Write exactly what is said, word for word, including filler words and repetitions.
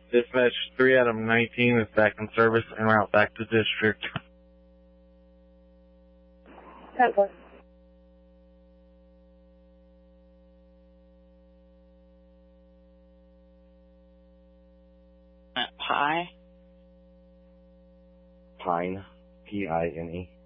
Dispatch three Adam nineteen is back in service en route back to district. ten four. Pie? Pine, P I N E.